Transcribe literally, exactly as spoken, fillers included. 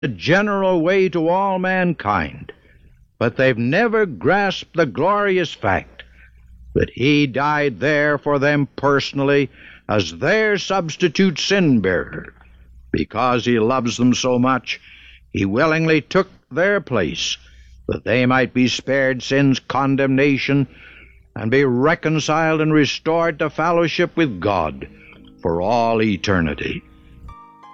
a general way to all mankind, but they've never grasped the glorious fact that he died there for them personally as their substitute sin-bearer. Because he loves them so much, he willingly took their place, that they might be spared sin's condemnation and be reconciled and restored to fellowship with God for all eternity.